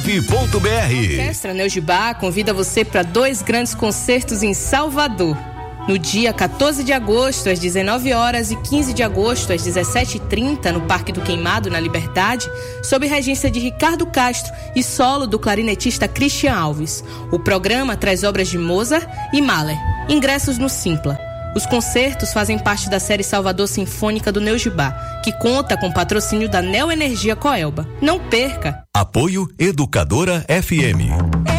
A Orquestra Neugibá convida você para 2 grandes concertos em Salvador. No dia 14 de agosto, às 19 horas, e 15 de agosto, às 17h30, no Parque do Queimado, na Liberdade, sob regência de Ricardo Castro e solo do clarinetista Christian Alves. O programa traz obras de Mozart e Mahler. Ingressos no Simpla. Os concertos fazem parte da série Salvador Sinfônica do Neugibá, que conta com patrocínio da Neoenergia Coelba. Não perca! Apoio Educadora FM.